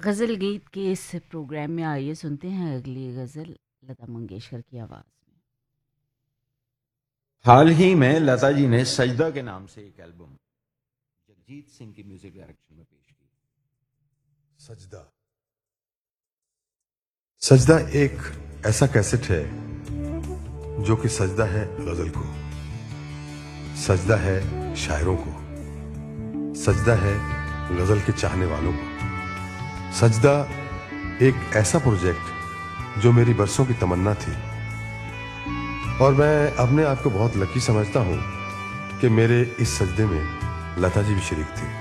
गज़ल गीत के इस प्रोग्राम में आइए सुनते हैं अगली गज़ल लता मंगेशकर की आवाज़ में। हाल ही में लता जी ने सजदा के नाम से एक एल्बम जगजीत सिंह की म्यूजिक डायरेक्शन में पेश की। सजदा सजदा एक ऐसा कैसेट है जो कि सजदा है गजल को, सजदा है शायरों को, सजदा है गजल के चाहने वालों को। सजदा एक ऐसा प्रोजेक्ट जो मेरी बरसों की तमन्ना थी और मैं अपने आप को बहुत लकी समझता हूं कि मेरे इस सजदे में लता जी भी शरीक थी।